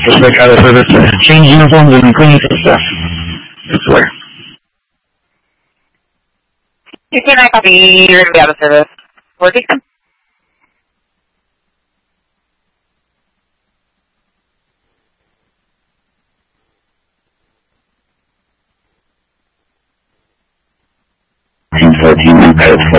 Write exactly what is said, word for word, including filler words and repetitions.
just like out of service to change uniforms and clean stuff. I swear. You can I copy, you're going to be out of service. Working? fourteen